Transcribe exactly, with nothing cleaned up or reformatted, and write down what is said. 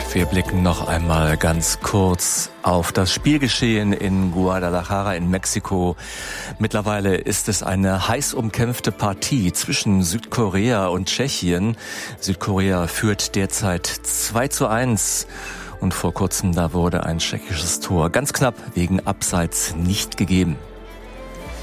Wir blicken noch einmal ganz kurz auf das Spielgeschehen in Guadalajara in Mexiko. Mittlerweile ist es eine heiß umkämpfte Partie zwischen Südkorea und Tschechien. Südkorea führt derzeit zwei zu eins. Und vor kurzem, da wurde ein tschechisches Tor ganz knapp wegen Abseits nicht gegeben.